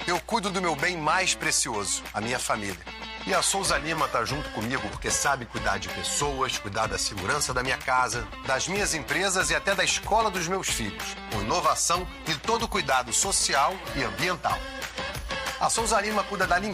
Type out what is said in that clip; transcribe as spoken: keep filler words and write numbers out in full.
Eu cuido do meu bem mais precioso, a minha família. E a Souza Lima tá junto comigo porque sabe cuidar de pessoas, cuidar da segurança da minha casa, das minhas empresas e até da escola dos meus filhos, com inovação e todo o cuidado social e ambiental. A Souza Lima cuida da limpeza